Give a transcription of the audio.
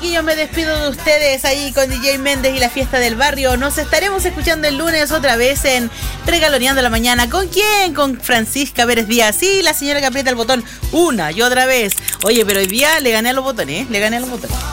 chiquillos, me despido de ustedes ahí con DJ Méndez y la fiesta del barrio. Nos estaremos escuchando el lunes otra vez en Regaloneando la Mañana. ¿Con quién? Con Francisca Pérez Díaz. Sí, la señora que aprieta el botón una y otra vez. Oye, pero hoy día le gané a los botones,